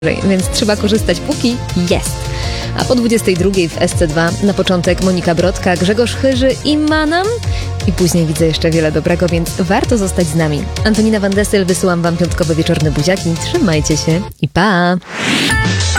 Więc trzeba korzystać póki jest. A po 22 w SC2 na początek Monika Brodka, Grzegorz Chyży i Manam. I później widzę jeszcze wiele dobrego, więc warto zostać z nami. Antonina Van Dessel, wysyłam wam piątkowe wieczorne buziaki. Trzymajcie się i pa!